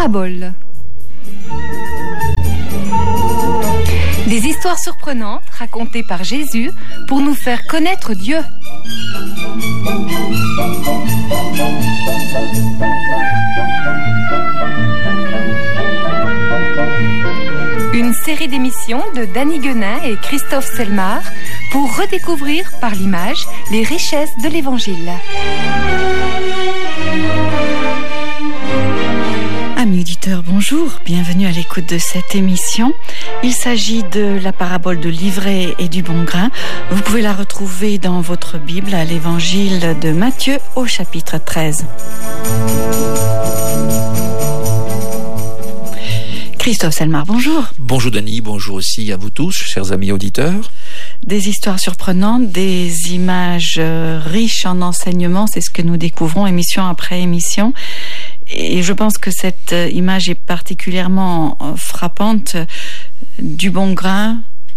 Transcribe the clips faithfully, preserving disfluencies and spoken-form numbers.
Paraboles. Des histoires surprenantes racontées par Jésus pour nous faire connaître Dieu. Une série d'émissions de Danny Guenin et Christophe Selmar pour redécouvrir par l'image les richesses de l'Évangile. Amis auditeurs, bonjour, bienvenue à l'écoute de cette émission. Il s'agit de la parabole de l'ivraie et du bon grain. Vous pouvez la retrouver dans votre Bible à l'Évangile de Matthieu au chapitre treize. Christophe Selmar, bonjour. Bonjour Dany, bonjour aussi à vous tous, chers amis auditeurs. Des histoires surprenantes, des images riches en enseignements, c'est ce que nous découvrons émission après émission. Et je pense que cette image est particulièrement frappante du bon grain,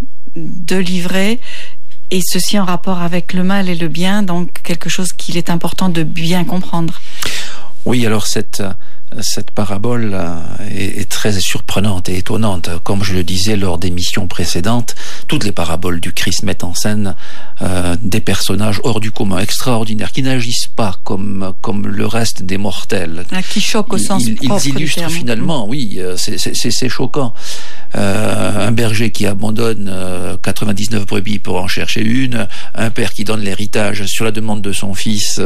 de l'ivraie, et ceci en rapport avec le mal et le bien, donc quelque chose qu'il est important de bien comprendre. Oui, alors cette... Cette parabole est, est très surprenante et étonnante. Comme je le disais lors des missions précédentes, toutes les paraboles du Christ mettent en scène euh, des personnages hors du commun, extraordinaires, qui n'agissent pas comme, comme le reste des mortels. Ah, qui choquent au sens ils, propre ils illustrent du terme. Finalement, oui, c'est, c'est, c'est choquant. Euh, un berger qui abandonne euh, quatre-vingt-dix-neuf brebis pour en chercher une, un père qui donne l'héritage sur la demande de son fils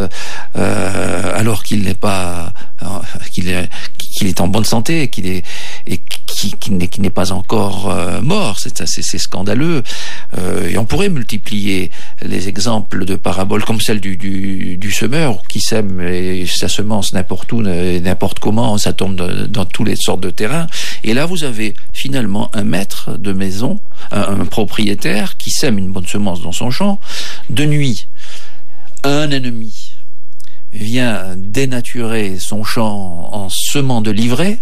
euh, alors qu'il n'est pas euh, qu'il est qu'il est en bonne santé et qu'il est et qui, qui n'est qui n'est pas encore euh, mort. C'est, c'est c'est scandaleux. Euh, et on pourrait multiplier les exemples de paraboles comme celle du du, du semeur qui sème et sa semence n'importe où, n'importe comment, ça tombe dans, dans tous les sortes de terrains. Et là, vous avez finalement un maître de maison, un, un propriétaire qui sème une bonne semence dans son champ. De nuit, un ennemi vient dénaturer son champ en semant de l'ivraie,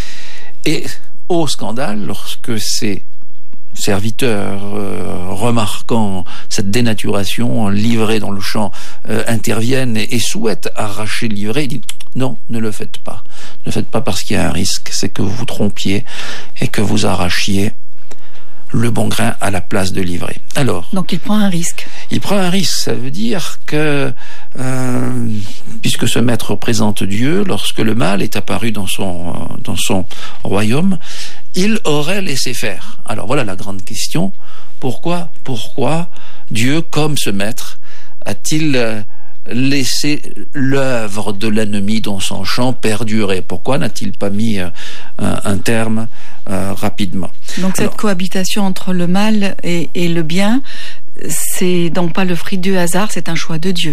et au scandale, lorsque ces serviteurs euh, remarquant cette dénaturation, l'ivraie dans le champ euh, interviennent et, et souhaitent arracher l'ivraie, ils disent non, ne le faites pas. Ne le faites pas parce qu'il y a un risque, c'est que vous vous trompiez et que vous arrachiez le bon grain à la place de l'ivraie. Alors, donc il prend un risque. Il prend un risque, ça veut dire que, euh, puisque ce maître représente Dieu, lorsque le mal est apparu dans son, euh, dans son royaume, il aurait laissé faire. Alors voilà la grande question. Pourquoi, pourquoi Dieu, comme ce maître, a-t-il euh, laissé l'œuvre de l'ennemi dans son champ perdurer? Pourquoi n'a-t-il pas mis euh, un, un terme euh, rapidement? Donc cette Alors, cohabitation entre le mal et, et le bien, c'est donc pas le fruit du hasard, c'est un choix de Dieu.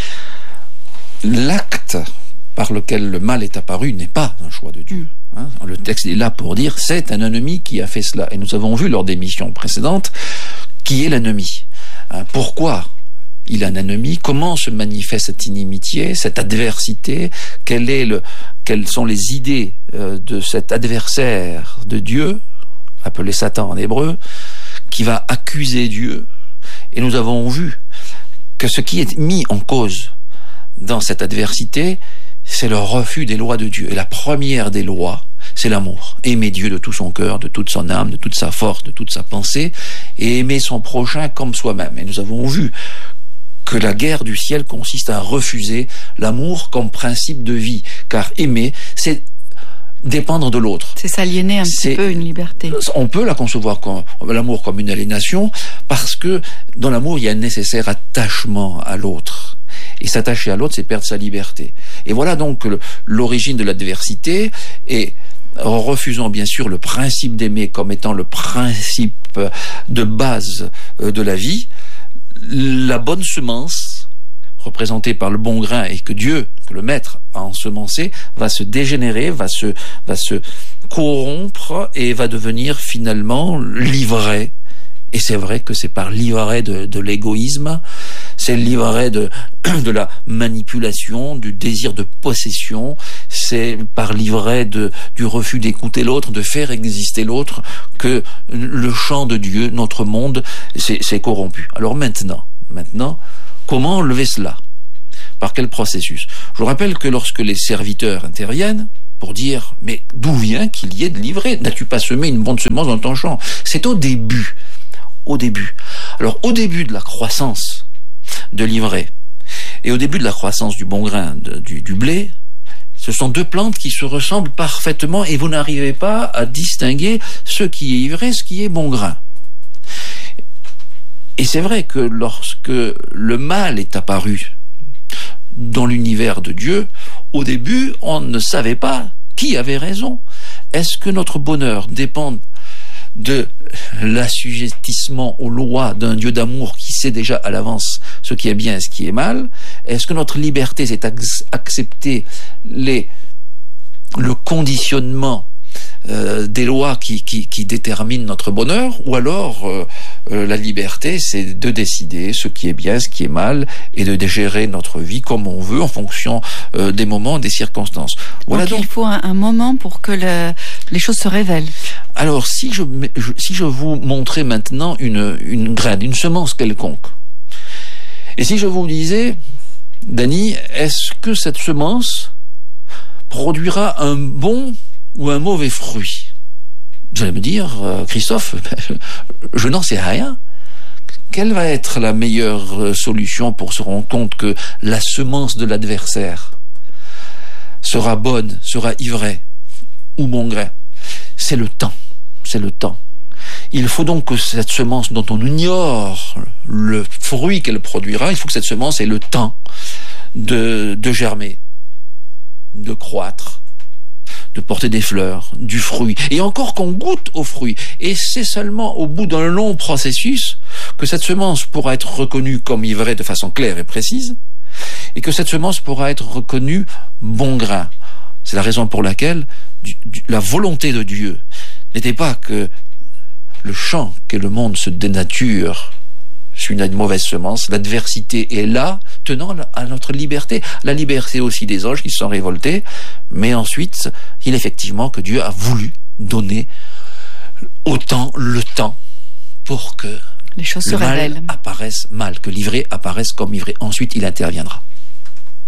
L'acte par lequel le mal est apparu n'est pas un choix de Dieu. Hein. Le texte est là pour dire c'est un ennemi qui a fait cela. Et nous avons vu lors des missions précédentes qui est l'ennemi. Hein, pourquoi il a un ennemi? Comment se manifeste cette inimitié, cette adversité? Quel est le, quelles sont les idées euh, de cet adversaire de Dieu, appelé Satan en hébreu, qui va accuser Dieu? Et nous avons vu que ce qui est mis en cause dans cette adversité, c'est le refus des lois de Dieu. Et la première des lois, c'est l'amour. Aimer Dieu de tout son cœur, de toute son âme, de toute sa force, de toute sa pensée, et aimer son prochain comme soi-même. Et nous avons vu que la guerre du ciel consiste à refuser l'amour comme principe de vie. Car aimer, c'est dépendre de l'autre. C'est s'aliéner un c'est, petit peu une liberté. On peut la concevoir comme l'amour comme une aliénation, parce que dans l'amour, il y a un nécessaire attachement à l'autre. Et s'attacher à l'autre, c'est perdre sa liberté. Et voilà donc le, l'origine de l'adversité, et en refusant bien sûr le principe d'aimer comme étant le principe de base de la vie, la bonne semence, représentée par le bon grain et que Dieu, que le maître a ensemencé, va se dégénérer, va se, va se corrompre et va devenir finalement l'ivraie. Et c'est vrai que c'est par l'ivraie de, de l'égoïsme, c'est l'ivraie de, de la manipulation, du désir de possession, c'est par l'ivraie de, du refus d'écouter l'autre, de faire exister l'autre, que le champ de Dieu, notre monde, s'est, s'est corrompu. Alors maintenant, maintenant, comment enlever cela? Par quel processus? Je vous rappelle que lorsque les serviteurs interviennent, pour dire, mais d'où vient qu'il y ait de l'ivraie? N'as-tu pas semé une bonne semence dans ton champ? C'est au début. Au début. Alors, au début de la croissance de l'ivraie et au début de la croissance du bon grain, de, du, du blé, ce sont deux plantes qui se ressemblent parfaitement et vous n'arrivez pas à distinguer ce qui est ivraie, ce qui est bon grain. Et c'est vrai que lorsque le mal est apparu dans l'univers de Dieu, au début, on ne savait pas qui avait raison. Est-ce que notre bonheur dépend de l'assujettissement aux lois d'un Dieu d'amour qui sait déjà à l'avance ce qui est bien et ce qui est mal? Est-ce que notre liberté, c'est accepter les, le conditionnement euh, des lois qui, qui, qui déterminent notre bonheur? Ou alors euh, euh, la liberté, c'est de décider ce qui est bien, ce qui est mal, et de gérer notre vie comme on veut en fonction euh, des moments, des circonstances. Voilà. Donc, donc il faut un, un moment pour que le, les choses se révèlent. Alors, si je, je, si je vous montrais maintenant une, une graine, une semence quelconque, et si je vous disais, Dany, est-ce que cette semence produira un bon ou un mauvais fruit? Vous allez me dire, euh, Christophe, je n'en sais rien. Quelle va être la meilleure solution pour se rendre compte que la semence de l'adversaire sera bonne, sera ivraie ou bon grain? C'est le temps. C'est le temps. Il faut donc que cette semence dont on ignore le fruit qu'elle produira, il faut que cette semence ait le temps de, de germer, de croître, de porter des fleurs, du fruit, et encore qu'on goûte au fruit. Et c'est seulement au bout d'un long processus que cette semence pourra être reconnue comme ivraie de façon claire et précise, et que cette semence pourra être reconnue bon grain. C'est la raison pour laquelle du, du, la volonté de Dieu n'était pas que le champ, que le monde se dénature sur une mauvaise semence. L'adversité est là, tenant à notre liberté. La liberté aussi des anges qui se sont révoltés. Mais ensuite, il est effectivement que Dieu a voulu donner autant le temps pour que les choses le se mal révèlent. apparaisse mal, que l'ivraie apparaisse comme ivraie. Ensuite, il interviendra.